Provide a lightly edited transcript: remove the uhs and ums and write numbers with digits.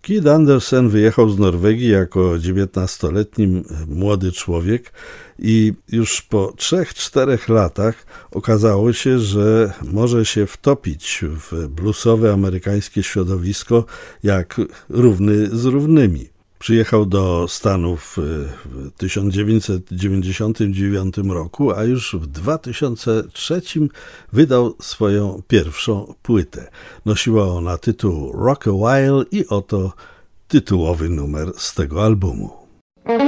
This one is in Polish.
Kid Andersen wyjechał z Norwegii jako 19-letni młody człowiek i już po 3-4 latach okazało się, że może się wtopić w bluesowe amerykańskie środowisko jak równy z równymi. Przyjechał do Stanów w 1999 roku, a już w 2003 wydał swoją pierwszą płytę. Nosiła ona tytuł Rock a While i oto tytułowy numer z tego albumu.